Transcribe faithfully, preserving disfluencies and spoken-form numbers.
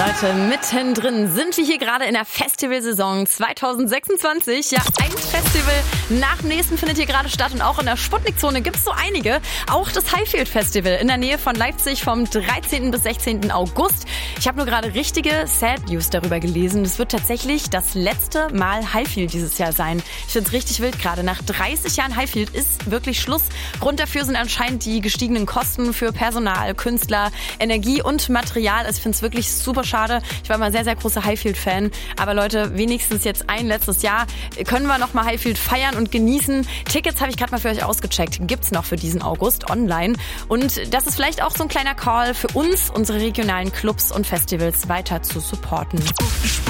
Leute, mittendrin sind wir hier gerade in der Festivalsaison zwanzig sechsundzwanzig. Ja, ein Festival nach dem nächsten findet hier gerade statt und auch in der Sputnik-Zone gibt es so einige. Auch das Highfield Festival in der Nähe von Leipzig vom dreizehnten bis sechzehnten August. Ich habe nur gerade richtige Sad News darüber gelesen. Es wird tatsächlich das letzte Mal Highfield dieses Jahr sein. Ich finde es richtig wild gerade. Nach dreißig Jahren Highfield ist wirklich Schluss. Grund dafür sind anscheinend die gestiegenen Kosten für Personal, Künstler, Energie und Material. Ich finde es wirklich super schade. Ich war mal sehr, sehr großer Highfield-Fan. Aber Leute, wenigstens jetzt ein letztes Jahr können wir noch mal Highfield feiern und genießen. Tickets habe ich gerade mal für euch ausgecheckt. Gibt's noch für diesen August online. Und das ist vielleicht auch so ein kleiner Call für uns, unsere regionalen Clubs und Festivals weiter zu supporten.